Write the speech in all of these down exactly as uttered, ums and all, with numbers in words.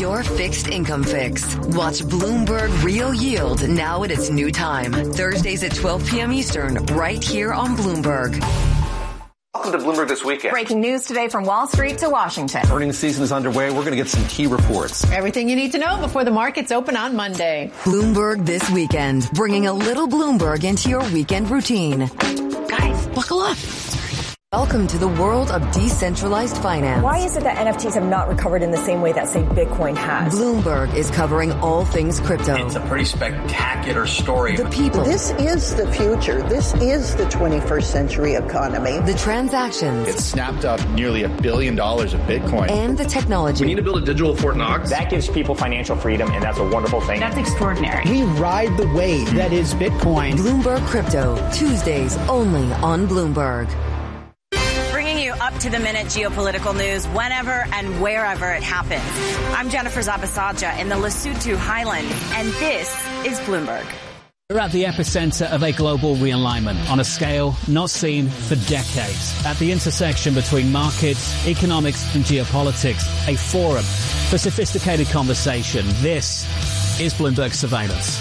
Your fixed income fix. Watch Bloomberg Real Yield now at its new time. Thursdays at twelve p.m. Eastern, right here on Bloomberg. Welcome to Bloomberg This Weekend. Breaking news today from Wall Street to Washington. Earnings season is underway. We're going to get some key reports. Everything you need to know before the markets open on Monday. Bloomberg This Weekend, bringing a little Bloomberg into your weekend routine. Guys, buckle up. Welcome to the world of decentralized finance. Why is it that N F Ts have not recovered in the same way that, say, Bitcoin has? Bloomberg is covering all things crypto. It's a pretty spectacular story. The people. This is the future. This is the twenty-first century economy. The transactions. It snapped up nearly a billion dollars of Bitcoin. And the technology. We need to build a digital Fort Knox. That gives people financial freedom, and that's a wonderful thing. That's extraordinary. We ride the wave that is Bitcoin. Bloomberg Crypto, Tuesdays only on Bloomberg. Up to the minute geopolitical news whenever and wherever it happens. I'm Jennifer Zabasajja in the Lesotho Highlands, and this is Bloomberg. We're at the epicenter of a global realignment on a scale not seen for decades. At the intersection between markets, economics, and geopolitics, a forum for sophisticated conversation. This is Bloomberg Surveillance.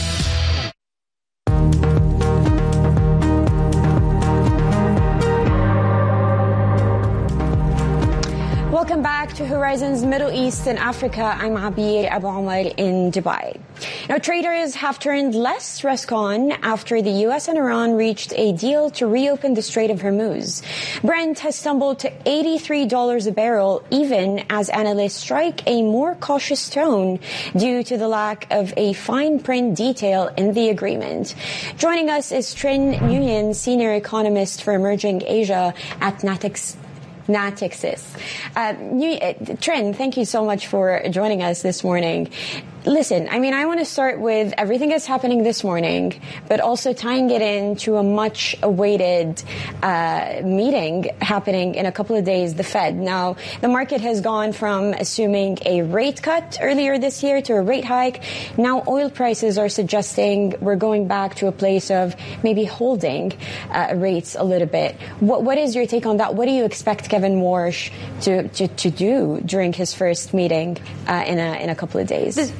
Welcome back to Horizons Middle East and Africa. I'm Abir Abu Omar in Dubai. Now, traders have turned less risk-on after the U S and Iran reached a deal to reopen the Strait of Hormuz. Brent has stumbled to eighty-three dollars a barrel, even as analysts strike a more cautious tone due to the lack of a fine print detail in the agreement. Joining us is Trinh Nguyen, senior economist for emerging Asia at Natixis. Natixis. Uh, Trinh, thank you so much for joining us this morning. Listen, I mean, I want to start with everything that's happening this morning, but also tying it into a much awaited uh, meeting happening in a couple of days, the Fed. Now, the market has gone from assuming a rate cut earlier this year to a rate hike. Now, oil prices are suggesting we're going back to a place of maybe holding uh, rates a little bit. What, what is your take on that? What do you expect Kevin Warsh to, to, to do during his first meeting uh, in a in a couple of days? This-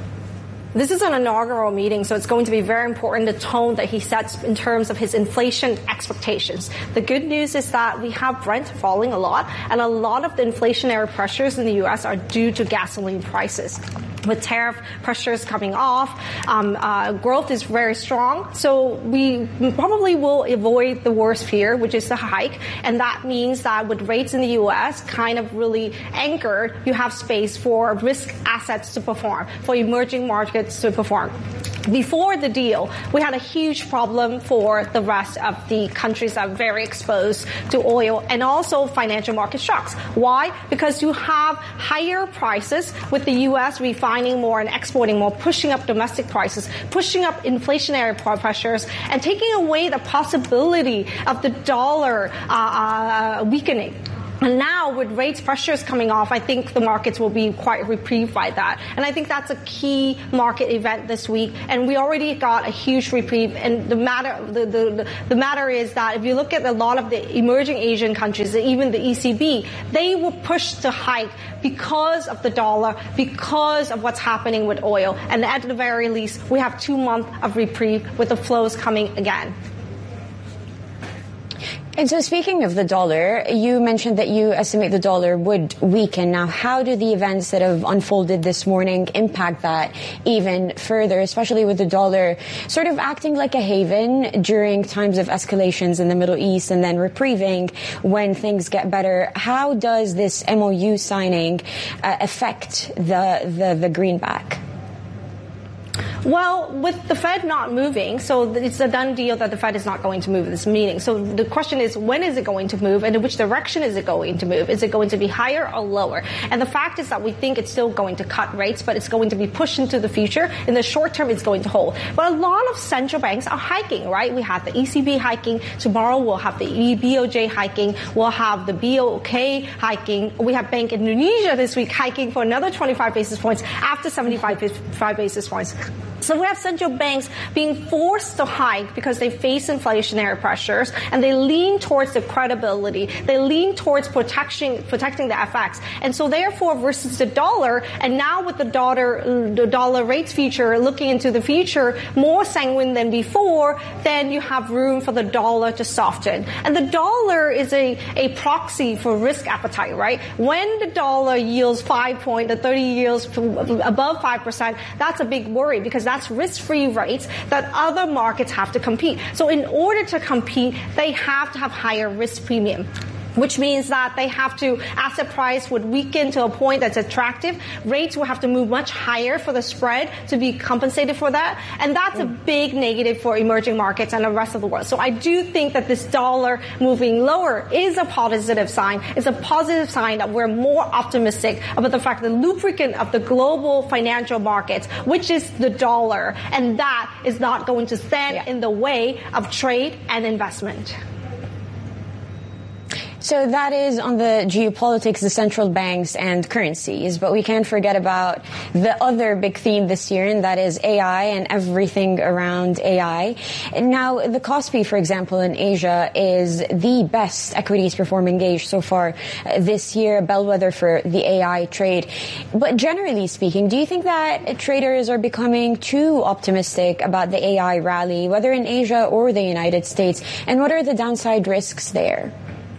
This is an inaugural meeting, so it's going to be very important, the tone that he sets in terms of his inflation expectations. The good news is that we have Brent falling a lot, and a lot of the inflationary pressures in the U S are due to gasoline prices. With tariff pressures coming off, um, uh, growth is very strong, so we probably will avoid the worst fear, which is the hike, and that means that with rates in the U S kind of really anchored, you have space for risk assets to perform, for emerging markets to perform. Before the deal, we had a huge problem for the rest of the countries that are very exposed to oil and also financial market shocks. Why? Because you have higher prices with the U S refining more and exporting more, pushing up domestic prices, pushing up inflationary pressures, and taking away the possibility of the dollar uh, uh, weakening. And now, with rates pressures coming off, I think the markets will be quite reprieved by that. And I think that's a key market event this week. And we already got a huge reprieve. And the matter, the, the, the matter is that if you look at a lot of the emerging Asian countries, even the E C B, they were pushed to hike because of the dollar, because of what's happening with oil. And at the very least, we have two months of reprieve with the flows coming again. And so speaking of the dollar, you mentioned that you estimate the dollar would weaken. Now, how do the events that have unfolded this morning impact that even further, especially with the dollar sort of acting like a haven during times of escalations in the Middle East and then reprieving when things get better? How does this M O U signing uh, affect the, the, the greenback? Well, with the Fed not moving, so it's a done deal that the Fed is not going to move this meeting. So the question is, when is it going to move, and in which direction is it going to move? Is it going to be higher or lower? And the fact is that we think it's still going to cut rates, but it's going to be pushed into the future. In the short term, it's going to hold. But a lot of central banks are hiking, right? We have the E C B hiking. Tomorrow, we'll have the B O J hiking. We'll have the B O K hiking. We have Bank Indonesia this week hiking for another twenty-five basis points after seventy-five basis points. So we have central banks being forced to hike because they face inflationary pressures, and they lean towards the credibility. They lean towards protection, protecting the F X. And so therefore, versus the dollar, and now with the dollar, the dollar rates future, looking into the future, more sanguine than before, then you have room for the dollar to soften. And the dollar is a, a proxy for risk appetite, right? When the dollar yields five point, the thirty yields above five percent, that's a big worry, because that's risk-free rates that other markets have to compete. So in order to compete, they have to have higher risk premium, which means that they have to, asset price would weaken to a point that's attractive. Rates will have to move much higher for the spread to be compensated for that. And that's a big negative for emerging markets and the rest of the world. So I do think that this dollar moving lower is a positive sign. It's a positive sign that we're more optimistic about the fact that the lubricant of the global financial markets, which is the dollar, and that is not going to stand yeah. in the way of trade and investment. So that is on the geopolitics, the central banks and currencies, but we can't forget about the other big theme this year, and that is A I and everything around A I. And now the Kospi, for example, in Asia is the best equities performing gauge so far this year, a bellwether for the A I trade. But generally speaking, do you think that traders are becoming too optimistic about the A I rally, whether in Asia or the United States? And what are the downside risks there?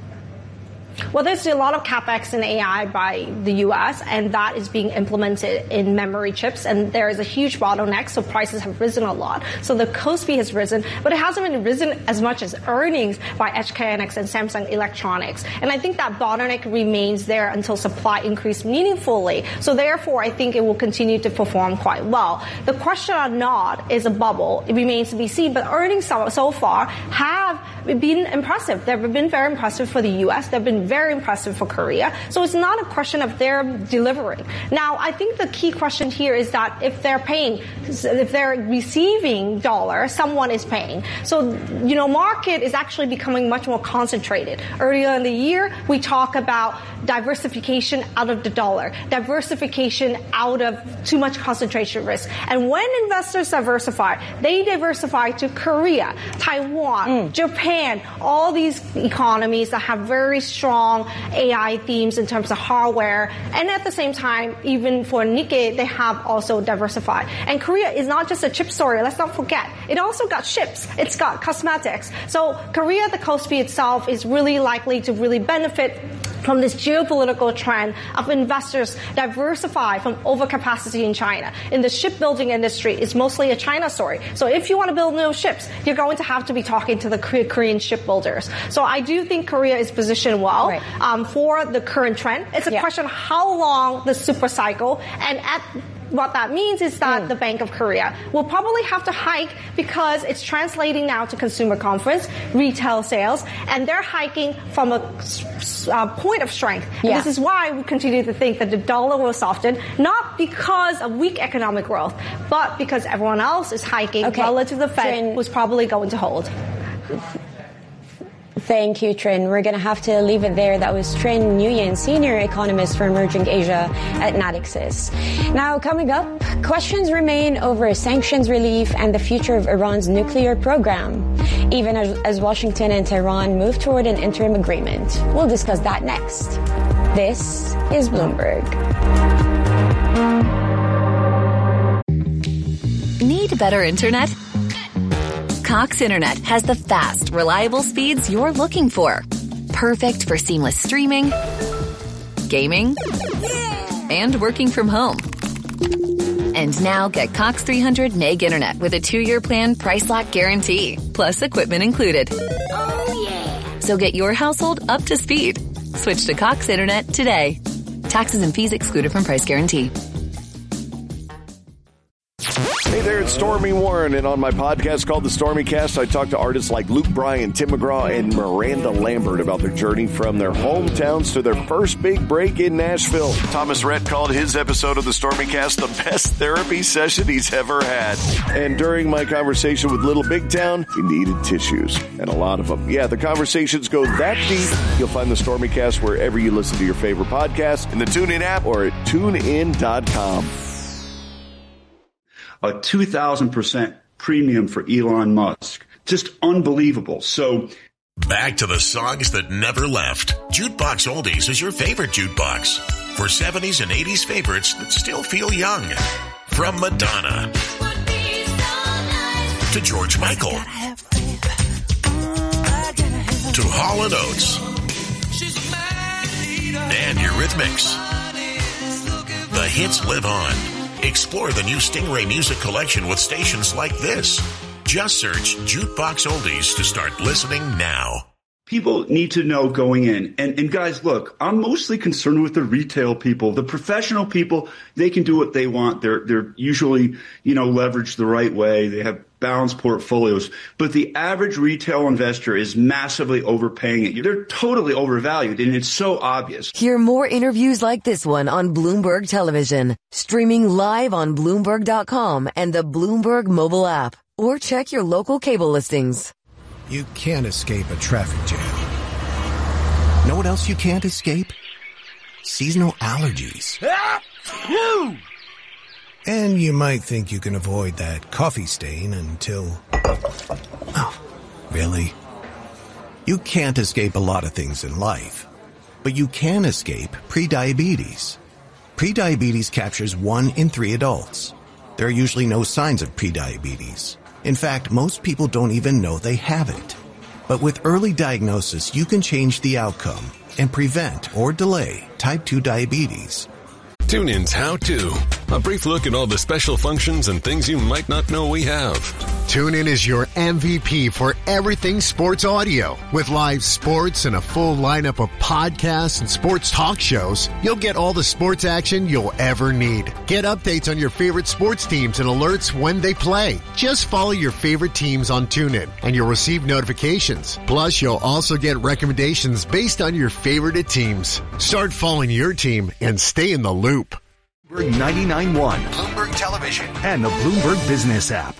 Well, there's a lot of capex in A I by the U S, and that is being implemented in memory chips, and there is a huge bottleneck, so prices have risen a lot. So the Kospi has risen, but it hasn't been risen as much as earnings by H K N X and Samsung Electronics. And I think that bottleneck remains there until supply increases meaningfully. So therefore, I think it will continue to perform quite well. The question or not is a bubble. It remains to be seen, but earnings so, so far have been impressive. They've been very impressive for the U S. They've been very impressive for Korea. So it's not a question of their delivering. Now, I think the key question here is that if they're paying, if they're receiving dollar, someone is paying. So, you know, market is actually becoming much more concentrated. Earlier in the year, we talk about diversification out of the dollar, diversification out of too much concentration risk. And when investors diversify, they diversify to Korea, Taiwan, mm. Japan, all these economies that have very strong A I themes in terms of hardware. And at the same time, even for Nikkei, they have also diversified. And Korea is not just a chip story. Let's not forget. It also got chips. It's got cosmetics. So Korea, the Kospi itself, is really likely to really benefit from this geopolitical trend of investors diversify from overcapacity in China. In the shipbuilding industry, it's mostly a China story. So if you want to build new ships, you're going to have to be talking to the Korean shipbuilders. So I do think Korea is positioned well right. um, for the current trend. It's a yeah. question of how long the super cycle, and at what that means is that mm. the Bank of Korea will probably have to hike because it's translating now to consumer confidence, retail sales, and they're hiking from a uh, point of strength. Yeah. And this is why we continue to think that the dollar will soften, not because of weak economic growth, but because everyone else is hiking okay. relative to the Fed, Trin, who's probably going to hold. Thank you, Trin. We're going to have to leave it there. That was Trin Nguyen, Senior Economist for Emerging Asia at Natixis. Now, coming up, questions remain over sanctions relief and the future of Iran's nuclear program, even as, as Washington and Tehran move toward an interim agreement. We'll discuss that next. This is Bloomberg. Need better internet? Cox Internet has the fast, reliable speeds you're looking for. Perfect for seamless streaming, gaming, and working from home. And now get Cox three hundred meg internet with a two-year plan price lock guarantee, plus equipment included. Oh, yeah. So get your household up to speed. Switch to Cox Internet today. Taxes and fees excluded from price guarantee. Hey there, it's Stormy Warren, and on my podcast called The Stormy Cast, I talk to artists like Luke Bryan, Tim McGraw, and Miranda Lambert about their journey from their hometowns to their first big break in Nashville. Thomas Rhett called his episode of The Stormy Cast the best therapy session he's ever had. And during my conversation with Little Big Town, he needed tissues, and a lot of them. Yeah, the conversations go that deep. You'll find The Stormy Cast wherever you listen to your favorite podcast, in the TuneIn app or at tune in dot com. a two thousand percent premium for Elon Musk. Just unbelievable. So back to the songs that never left. Jukebox Oldies is your favorite jukebox for seventies and eighties favorites that still feel young. From Madonna to George Michael to Hall and Oates and Eurythmics. The hits live on. Explore the new Stingray Music Collection with stations like this. Just search Jukebox Oldies to start listening now. People need to know going in. And, and guys, look, I'm mostly concerned with the retail people. The professional people, they can do what they want. They're, they're usually, you know, leveraged the right way. They have balanced portfolios. But the average retail investor is massively overpaying it. They're totally overvalued, and it's so obvious. Hear more interviews like this one on Bloomberg Television, streaming live on Bloomberg dot com and the Bloomberg mobile app, or check your local cable listings. You can't escape a traffic jam. Know what else you can't escape? Seasonal allergies. Ah! And you might think you can avoid that coffee stain until... Oh, really? You can't escape a lot of things in life, but you can escape prediabetes. Prediabetes captures one in three adults. There are usually no signs of prediabetes. In fact, most people don't even know they have it. But with early diagnosis, you can change the outcome and prevent or delay type two diabetes. TuneIn's How To. A brief look at all the special functions and things you might not know we have. TuneIn is your M V P for everything sports audio. With live sports and a full lineup of podcasts and sports talk shows, you'll get all the sports action you'll ever need. Get updates on your favorite sports teams and alerts when they play. Just follow your favorite teams on TuneIn and you'll receive notifications. Plus, you'll also get recommendations based on your favorite teams. Start following your team and stay in the loop. Bloomberg ninety-nine point one, Bloomberg Television, and the Bloomberg Business app.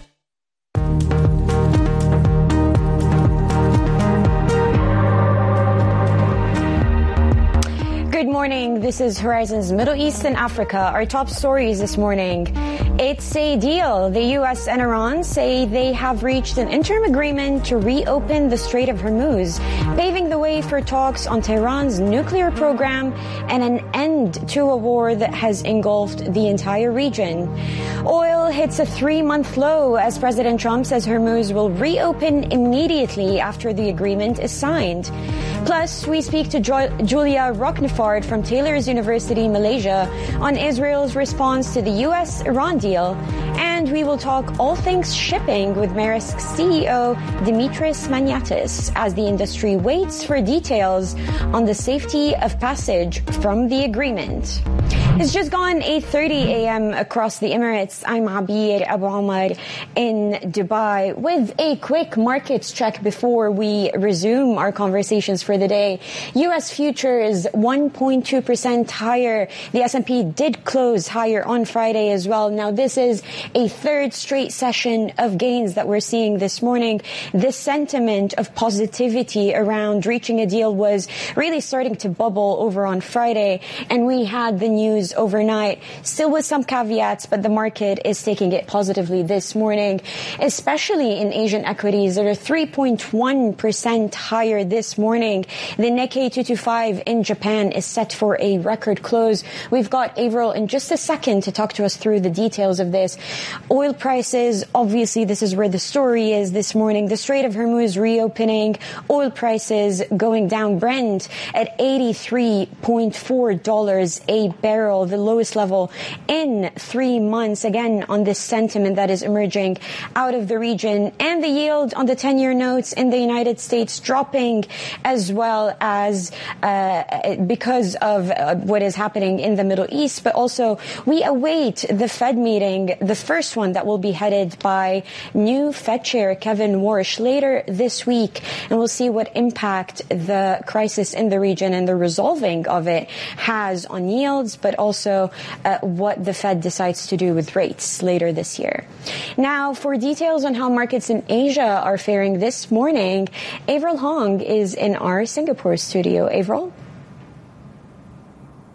Good morning. This is Horizon's Middle East and Africa. Our top stories this morning. It's a deal. The U S and Iran say they have reached an interim agreement to reopen the Strait of Hormuz, paving the way for talks on Tehran's nuclear program and an end to a war that has engulfed the entire region. Oil hits a three-month low as President Trump says Hormuz will reopen immediately after the agreement is signed. Plus, we speak to jo- Julia Rocknefard from Taylor's University, Malaysia, on Israel's response to the U S Iran deal. And we will talk all things shipping with Maersk's C E O, Dimitris Maniatis, as the industry waits for details on the safety of passage from the agreement. It's just gone eight thirty a.m. across the Emirates. I'm Abir Abu Omar in Dubai with a quick markets check before we resume our conversations for the day. U S futures one point two percent higher. The S and P did close higher on Friday as well. Now, this is a third straight session of gains that we're seeing this morning. This sentiment of positivity around reaching a deal was really starting to bubble over on Friday, and we had the news overnight, still with some caveats, but the market is taking it positively this morning, especially in Asian equities that are three point one percent higher this morning. The Nikkei two twenty-five in Japan is set for a record close. We've got Averill in just a second to talk to us through the details of this. Oil prices, obviously this is where the story is this morning. The Strait of Hormuz reopening, oil prices going down. Brent at eighty-three point four dollars a barrel, the lowest level in three months. Again, on this sentiment that is emerging out of the region. And the yield on the ten-year notes in the United States dropping, as well as uh, because of uh, what is happening in the Middle East. But also, we await the Fed meeting, the first one that will be headed by new Fed Chair Kevin Warsh later this week. And we'll see what impact the crisis in the region and the resolving of it has on yields, but also uh, what the Fed decides to do with rates later this year. Now, for details on how markets in Asia are faring this morning, Averill Hong is in our Singapore studio. Averill?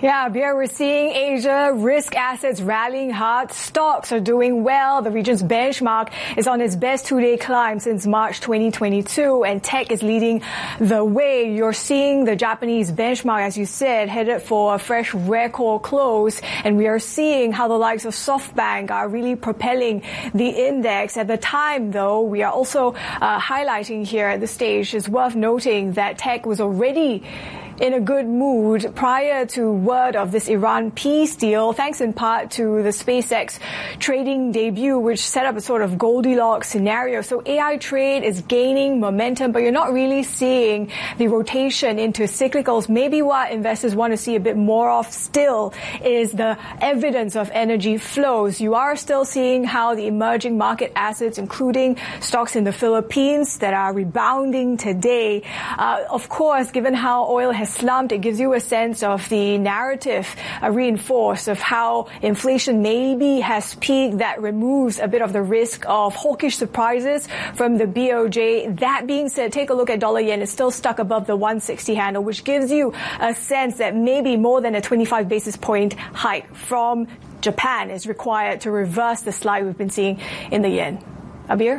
Yeah, Beer, we're seeing Asia risk assets rallying hard. Stocks are doing well. The region's benchmark is on its best two-day climb since March twenty twenty-two, and tech is leading the way. You're seeing the Japanese benchmark, as you said, headed for a fresh record close, and we are seeing how the likes of SoftBank are really propelling the index. At the time, though, we are also uh, highlighting here at the stage, it's worth noting that tech was already in a good mood prior to word of this Iran peace deal, thanks in part to the SpaceX trading debut, which set up a sort of Goldilocks scenario. So A I trade is gaining momentum, but you're not really seeing the rotation into cyclicals. Maybe what investors want to see a bit more of still is the evidence of energy flows. You are still seeing how the emerging market assets, including stocks in the Philippines that are rebounding today. Uh, of course, given how oil has slumped, it gives you a sense of the narrative uh, reinforced of how inflation maybe has peaked. That removes a bit of the risk of hawkish surprises from the B O J. That being said, take a look at dollar yen. It's still stuck above the one sixty handle, which gives you a sense that maybe more than a twenty-five basis point hike from Japan is required to reverse the slide we've been seeing in the yen. Abir?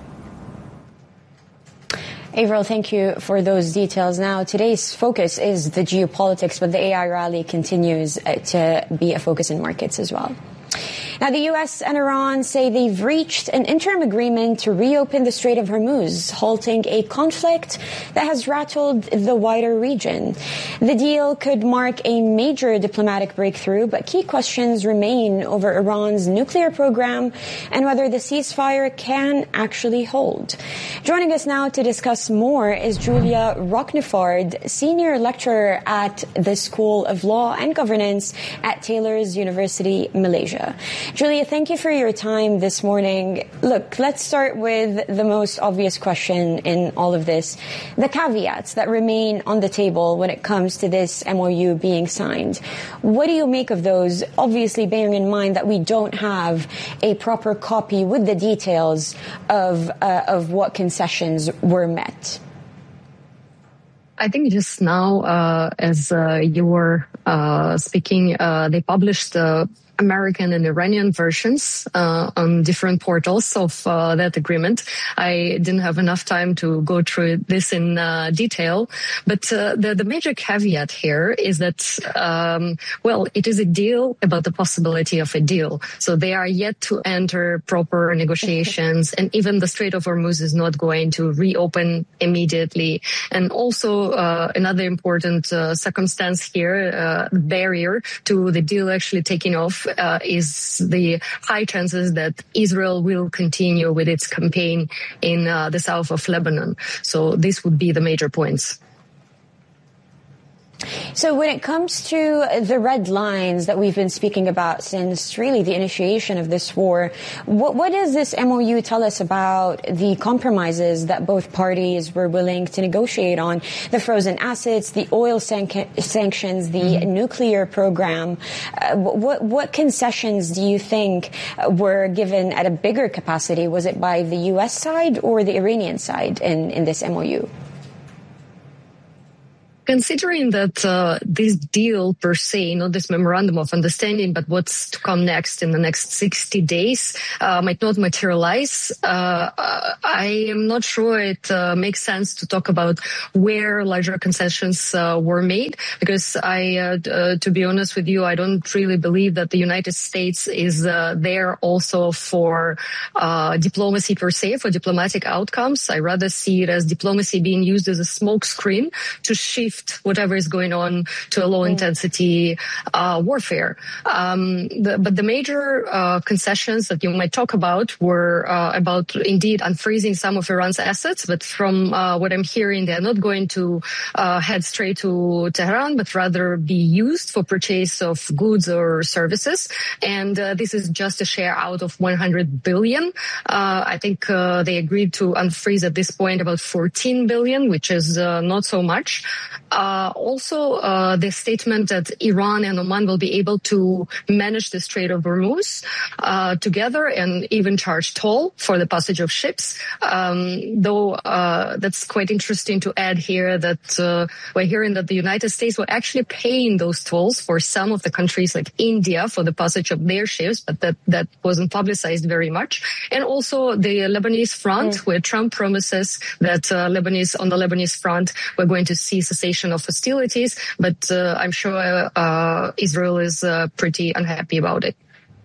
Avril, thank you for those details. Now, today's focus is the geopolitics, but the A I rally continues to be a focus in markets as well. Now, the U S and Iran say they've reached an interim agreement to reopen the Strait of Hormuz, halting a conflict that has rattled the wider region. The deal could mark a major diplomatic breakthrough, but key questions remain over Iran's nuclear program and whether the ceasefire can actually hold. Joining us now to discuss more is Julia Rocknefard, senior lecturer at the School of Law and Governance at Taylor's University, Malaysia. Julia, thank you for your time this morning. Look, let's start with the most obvious question in all of this. The caveats that remain on the table when it comes to this M O U being signed. What do you make of those? Obviously, bearing in mind that we don't have a proper copy with the details of, uh, of what concessions were met. I think just now, uh, as uh, you were uh, speaking, uh, they published uh, American and Iranian versions uh, on different portals of uh, that agreement. I didn't have enough time to go through this in uh, detail, but uh, the, the major caveat here is that, um, well, it is a deal about the possibility of a deal. So they are yet to enter proper negotiations, and even the Strait of Hormuz is not going to reopen immediately. And also uh, another important uh, circumstance here, uh, barrier to the deal actually taking off, Uh, is the high chances that Israel will continue with its campaign in uh, the south of Lebanon. So this would be the major points. So when it comes to the red lines that we've been speaking about since really the initiation of this war, what, what does this M O U tell us about the compromises that both parties were willing to negotiate on? The frozen assets, the oil san- sanctions, the mm-hmm. nuclear program. Uh, what, what concessions do you think were given at a bigger capacity? Was it by the U S side or the Iranian side in, in this M O U? Considering that uh, this deal per se, not this memorandum of understanding, but what's to come next in the next sixty days, uh, might not materialize, uh, I am not sure it uh, makes sense to talk about where larger concessions uh, were made, because I, uh, uh, to be honest with you, I don't really believe that the United States is uh, there also for uh, diplomacy per se, for diplomatic outcomes. I rather see it as diplomacy being used as a smokescreen to shift whatever is going on to a low-intensity uh, warfare. Um, the, but the major uh, concessions that you might talk about were uh, about, indeed, unfreezing some of Iran's assets. But from uh, what I'm hearing, they're not going to uh, head straight to Tehran, but rather be used for purchase of goods or services. And uh, this is just a share out of one hundred billion. Uh, I think uh, they agreed to unfreeze at this point about fourteen billion, which is uh, not so much. Uh, also, uh, the statement that Iran and Oman will be able to manage the Strait of Hormuz uh, together and even charge toll for the passage of ships. Um, though uh, that's quite interesting to add here that uh, we're hearing that the United States were actually paying those tolls for some of the countries like India for the passage of their ships, but that, that wasn't publicized very much. And also the Lebanese front, mm. where Trump promises that uh, Lebanese on the Lebanese front, we're going to see cessation of hostilities, but uh, I'm sure uh, Israel is uh, pretty unhappy about it.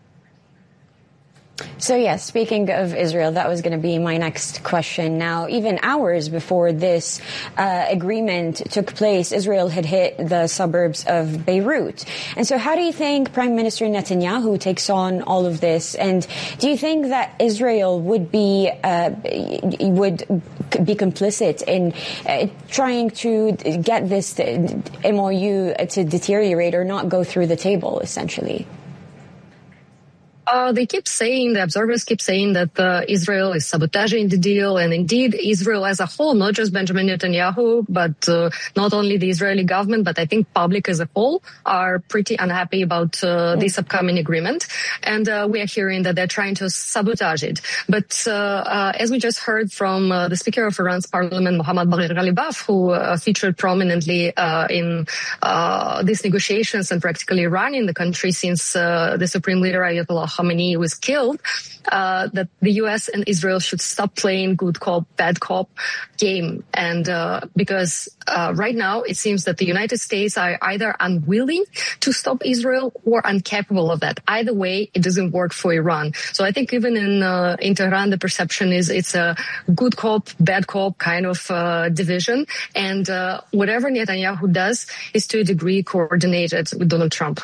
So, yes, speaking of Israel, that was going to be my next question. Now, even hours before this uh, agreement took place, Israel had hit the suburbs of Beirut. And so how do you think Prime Minister Netanyahu takes on all of this? And do you think that Israel would be uh, would be complicit in uh, trying to get this M O U to deteriorate or not go through the table, essentially? Uh, they keep saying, the observers keep saying that uh, Israel is sabotaging the deal. And indeed, Israel as a whole, not just Benjamin Netanyahu, but uh, not only the Israeli government, but I think public as a whole are pretty unhappy about uh, this upcoming agreement. And uh, we are hearing that they're trying to sabotage it. But uh, uh, as we just heard from uh, the Speaker of Iran's parliament, Mohammad Baghir Ghalibaf, who uh, featured prominently uh, in uh, these negotiations and practically running the country since uh, the Supreme Leader Ayatollah Khamenei was killed, uh, that the U S and Israel should stop playing good cop, bad cop game. And uh, because uh, right now it seems that the United States are either unwilling to stop Israel or incapable of that. Either way, it doesn't work for Iran. So I think even in, uh, in Tehran, the perception is it's a good cop, bad cop kind of uh, division. And uh, whatever Netanyahu does is to a degree coordinated with Donald Trump.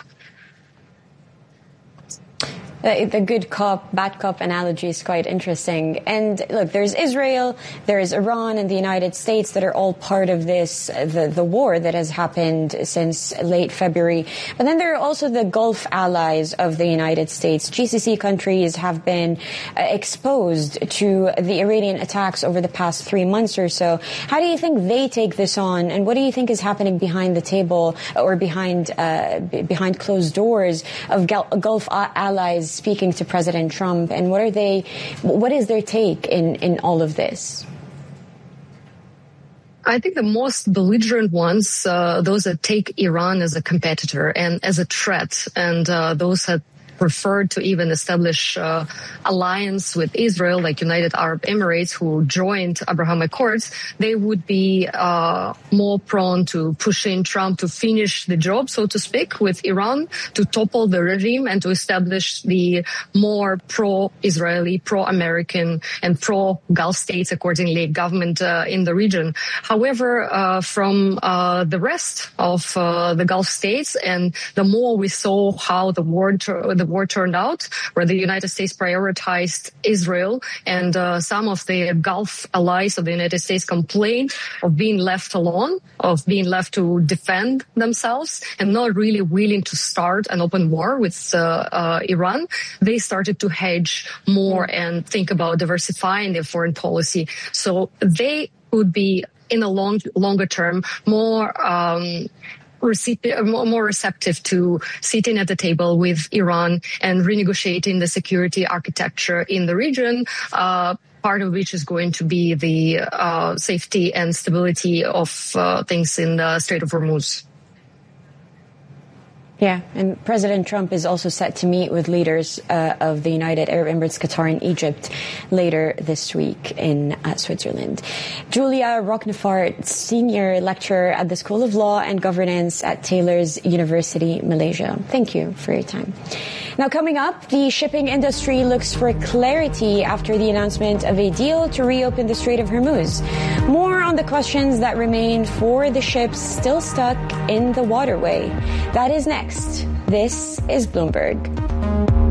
The, the good cop, bad cop analogy is quite interesting. And look, there's Israel, there's Iran and the United States that are all part of this, the, the war that has happened since late February. But then there are also the Gulf allies of the United States. G C C countries have been uh, exposed to the Iranian attacks over the past three months or so. How do you think they take this on? And what do you think is happening behind the table or behind, uh, behind closed doors of Gulf allies speaking to President Trump, and what are they, what is their take in, in all of this? I think the most belligerent ones, uh, those that take Iran as a competitor and as a threat, and uh, those that preferred to even establish uh, alliance with Israel, like United Arab Emirates, who joined Abraham Accords, they would be uh, more prone to pushing Trump to finish the job, so to speak, with Iran, to topple the regime and to establish the more pro-Israeli, pro-American, and pro-Gulf states, accordingly, government uh, in the region. However, uh, from uh, the rest of uh, the Gulf states, and the more we saw how the war, the war turned out, where the United States prioritized Israel, and uh, some of the Gulf allies of the United States complained of being left alone, of being left to defend themselves, and not really willing to start an open war with uh, uh, Iran. They started to hedge more and think about diversifying their foreign policy. So they could be, in a long, longer term, more um more receptive to sitting at the table with Iran and renegotiating the security architecture in the region, uh, part of which is going to be the uh, safety and stability of uh, things in the Strait of Hormuz. Yeah, and President Trump is also set to meet with leaders uh, of the United Arab Emirates, Qatar, and Egypt later this week in uh, Switzerland. Julia Rochnefart, Senior Lecturer at the School of Law and Governance at Taylor's University, Malaysia. Thank you for your time. Now, coming up, the shipping industry looks for clarity after the announcement of a deal to reopen the Strait of Hormuz. More on the questions that remain for the ships still stuck in the waterway. That is next. This is Bloomberg.